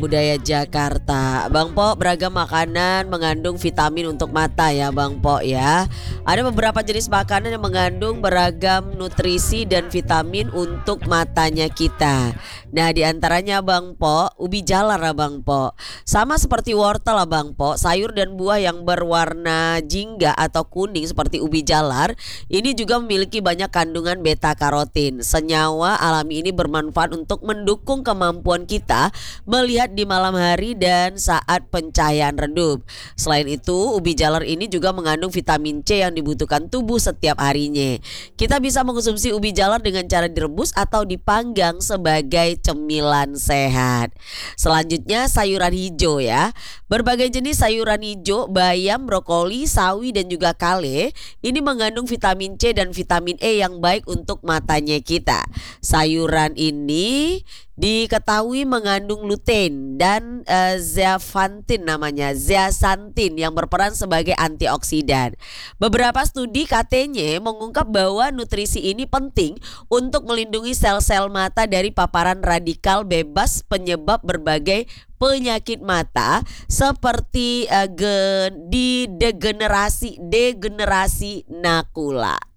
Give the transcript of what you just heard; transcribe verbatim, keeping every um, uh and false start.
Budaya Jakarta. Bang Po, beragam makanan mengandung vitamin untuk mata ya Bang Po ya. Ada beberapa jenis makanan yang mengandung beragam nutrisi dan vitamin untuk matanya kita. Nah, di antaranya Bang Po, ubi jalar lah Bang Po. Sama seperti wortel lah Bang Po, sayur dan buah yang berwarna jingga atau kuning seperti ubi jalar ini juga memiliki banyak kandungan beta karotin. Senyawa alami ini bermanfaat untuk mendukung kemampuan kita melihat di malam hari dan saat pencahayaan redup. Selain itu, ubi jalar ini juga mengandung vitamin C yang dibutuhkan tubuh setiap harinya. Kita bisa mengkonsumsi ubi jalar dengan cara direbus atau dipanggang sebagai cemilan sehat. Selanjutnya sayuran hijau ya. Berbagai jenis sayuran hijau, bayam, brokoli, sawi dan juga kale ini mengandung vitamin C dan vitamin E yang baik untuk matanya kita. Sayuran ini diketahui mengandung lutein dan uh, zeaxanthin namanya, zeaxanthin yang berperan sebagai antioksidan. Beberapa studi katanya mengungkap bahwa nutrisi ini penting untuk melindungi sel-sel mata dari paparan radikal bebas penyebab berbagai penyakit mata seperti uh, gen- di degenerasi degenerasi makula.